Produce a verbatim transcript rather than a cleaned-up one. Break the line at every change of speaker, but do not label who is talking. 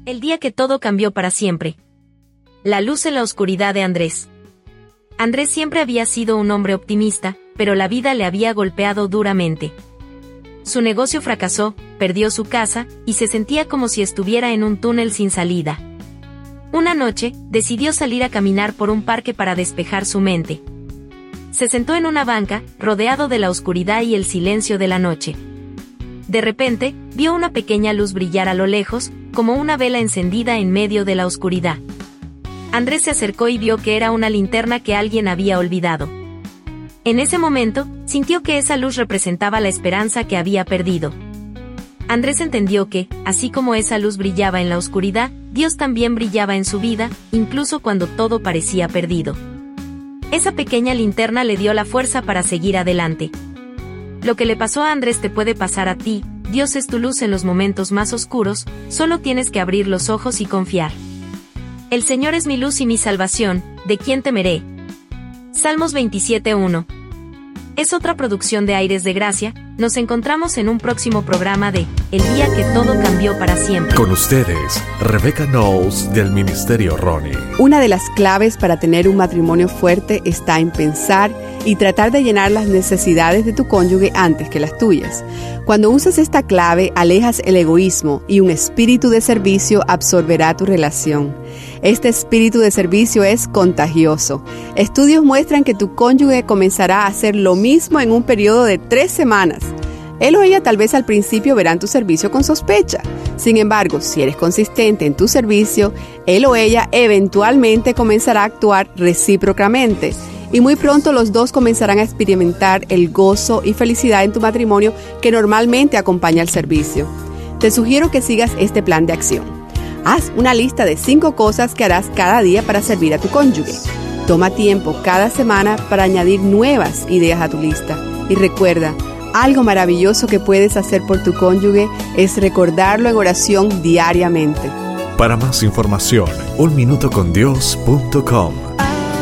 El día que todo cambió para siempre. La luz en la oscuridad de Andrés. Andrés siempre había sido un hombre optimista, pero la vida le había golpeado duramente. Su negocio fracasó, perdió su casa, y se sentía como si estuviera en un túnel sin salida. Una noche, decidió salir a caminar por un parque para despejar su mente. Se sentó en una banca, rodeado de la oscuridad y el silencio de la noche. De repente, vio una pequeña luz brillar a lo lejos, como una vela encendida en medio de la oscuridad. Andrés se acercó y vio que era una linterna que alguien había olvidado. En ese momento, sintió que esa luz representaba la esperanza que había perdido. Andrés entendió que, así como esa luz brillaba en la oscuridad, Dios también brillaba en su vida, incluso cuando todo parecía perdido. Esa pequeña linterna le dio la fuerza para seguir adelante. Lo que le pasó a Andrés te puede pasar a ti. Dios es tu luz en los momentos más oscuros, solo tienes que abrir los ojos y confiar. El Señor es mi luz y mi salvación, ¿de quién temeré? Salmos veintisiete uno. Es otra producción de Aires de Gracia. Nos encontramos en un próximo programa de El día que todo cambió para siempre.
Con ustedes, Rebecca Knowles del Ministerio Ronnie.
Una de las claves para tener un matrimonio fuerte está en pensar y tratar de llenar las necesidades de tu cónyuge antes que las tuyas. Cuando usas esta clave, alejas el egoísmo y un espíritu de servicio absorberá tu relación. Este espíritu de servicio es contagioso. Estudios muestran que tu cónyuge comenzará a hacer lo mismo en un periodo de tres semanas. Él o ella tal vez al principio verán tu servicio con sospecha. Sin embargo, si eres consistente en tu servicio, él o ella eventualmente comenzará a actuar recíprocamente. Y muy pronto los dos comenzarán a experimentar el gozo y felicidad en tu matrimonio que normalmente acompaña al servicio. Te sugiero que sigas este plan de acción. Haz una lista de cinco cosas que harás cada día para servir a tu cónyuge. Toma tiempo cada semana para añadir nuevas ideas a tu lista. Y recuerda, algo maravilloso que puedes hacer por tu cónyuge es recordarlo en oración diariamente.
Para más información, un minuto con dios punto com.